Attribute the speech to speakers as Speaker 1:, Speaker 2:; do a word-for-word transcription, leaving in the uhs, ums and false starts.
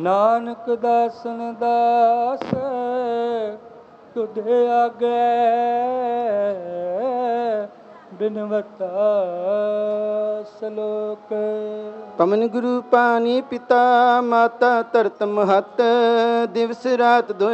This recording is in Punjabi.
Speaker 1: ਨਾਨਕ ਦਾਸਨ ਦਾਸ ਤੁਧੇ ਆਗੇ ਬਿਨਵਤਾ ਸਲੋਕ।
Speaker 2: ਪਵਨ ਗੁਰੂ ਪਾਣੀ ਪਿਤਾ ਮਾਤਾ ਧਰਤ ਮਹਤ ਦਿਵਸ ਰਾਤ ਦੋ